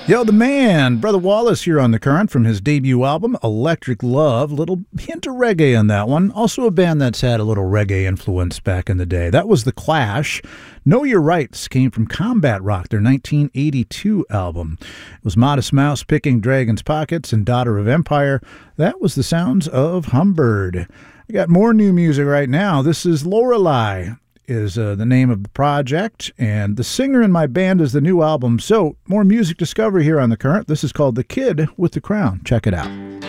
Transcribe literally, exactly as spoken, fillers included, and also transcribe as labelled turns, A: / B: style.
A: Yo, the man, Brother Wallace here on The Current from his debut album, Electric Love. Little hint of reggae on that one. Also a band that's had a little reggae influence back in the day. That was The Clash. Know Your Rights came from Combat Rock, their nineteen eighty-two album. It was Modest Mouse picking Dragon's Pockets and Daughter of Empire. That was the sounds of Humbird. I got more new music right now. This is Lorelei. Is uh, the name of the project, and the singer in my band is the new album. So more music discovery here on The Current. This is called The Kid with the Crown. Check it out.